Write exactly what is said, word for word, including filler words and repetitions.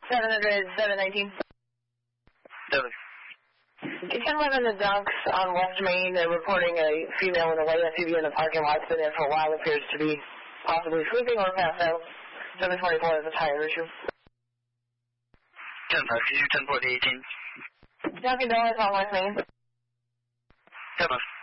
seven hundred, seven nineteen. seven. Can ten eleven the Dunks on West Main. They're reporting a female in a white S U V in the parking lot. It's been in for a while. Appears to be possibly sleeping or passed out. seven twenty-four is a tire issue. ten five, can you ten forty eighteen? Dunkin' Donuts on West Main. seven.